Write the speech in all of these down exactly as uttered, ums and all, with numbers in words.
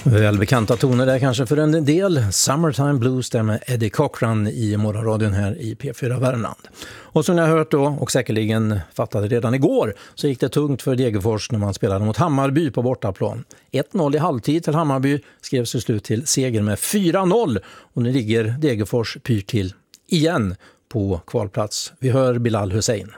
Välbekanta toner där kanske för en del. Summertime Blues där med Eddie Cochran i morgonradion här i P fyra Värmland. Och som ni har hört då, och säkerligen fattade redan igår, så gick det tungt för Degerfors när man spelade mot Hammarby på bortaplan. ett noll i halvtid till Hammarby skrevs till slut till seger med fyra noll. Och nu ligger Degerfors pyrt till igen på kvalplats. Vi hör Bilal Hussein.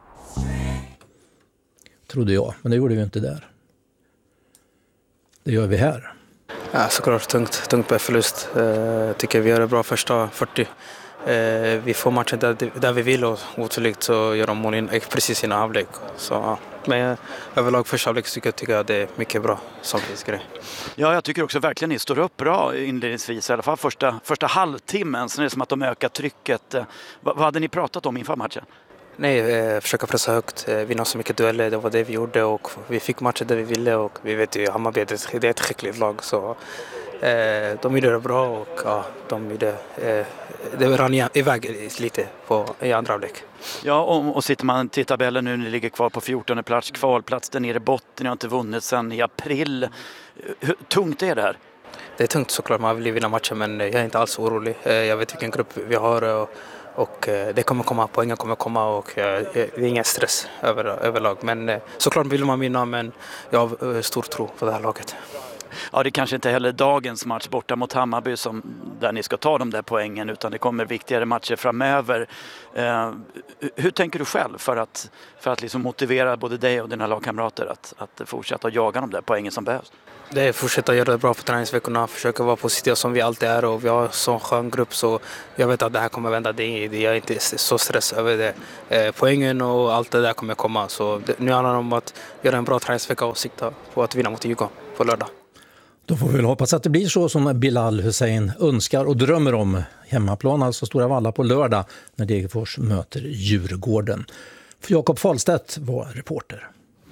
Trodde jag, men det gjorde vi inte där. Det gör vi här. Ja, såklart tungt, tungt på förlust. Jag uh, tycker vi gör det bra första fyrtio. Uh, vi får matchen där, där vi vill och otåligt så gör de mål in, precis innan halvlek. Så, uh, men överlag första halvlek tycker jag, tycker jag det är mycket bra samtidigt. Ja, jag tycker också verkligen ni står upp bra inledningsvis. I alla fall första, första halvtimmen. Sen är det som att de ökar trycket. Uh, vad, vad hade ni pratat om inför matchen? Nej, eh, försöka pressa högt, eh, vinna så mycket dueller, det var det vi gjorde och vi fick matcher där vi ville och vi vet ju Hammarby är ett skickligt lag så eh, de gjorde det bra och ja, de gjorde, eh, det rann iväg lite på, i andra halvlek. Ja, och, och sitter man till tabellen nu, ni ligger kvar på fjortonde plats, kvalplats där nere i botten, ni har inte vunnit sedan i april. Hur tungt är det här? Det är tungt såklart, man vill vinna matchen men jag är inte alls orolig. Eh, jag vet vilken grupp vi har och Och det kommer komma, poängen kommer komma och det är ingen stress över, överlag. Men såklart vill man vinna, men jag har stor tro på det här laget. Ja, det är kanske inte heller dagens match borta mot Hammarby som, där ni ska ta de där poängen, utan det kommer viktigare matcher framöver. Eh, hur tänker du själv för att, för att liksom motivera både dig och dina lagkamrater att, att fortsätta jaga de där poängen som behövs? Det är att fortsätta göra det bra på träningsveckorna, försöka vara positiva som vi alltid är och vi har en sån skön grupp så jag vet att det här kommer vända. Det är, jag är inte så stress över det. Eh, poängen och allt det där kommer komma så det, nu handlar det om att göra en bra träningsvecka och sikta på att vinna mot Djurgården på lördag. Då får vi väl hoppas att det blir så som Bilal Hussein önskar och drömmer om. Hemmaplan, alltså Stora Valla på lördag när Degerfors möter Djurgården. För Jakob Fahlstedt var reporter.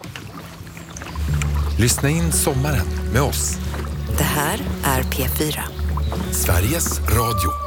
Lyssna in sommaren med oss. Det här är P fyra. Sveriges Radio.